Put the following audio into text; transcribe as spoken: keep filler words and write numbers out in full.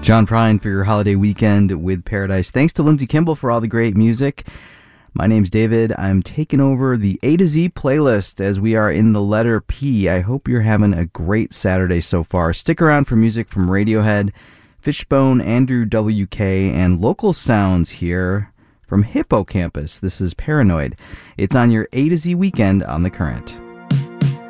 John Prine for your holiday weekend with Paradise. Thanks to Lindsay Kimball for all the great music. My name's David. I'm taking over the A to Z playlist as we are in the letter P. I hope you're having a great Saturday so far. Stick around for music from Radiohead, Fishbone, Andrew W K, and local sounds here from Hippocampus. This is Paranoid. It's on your A to Z weekend on The Current.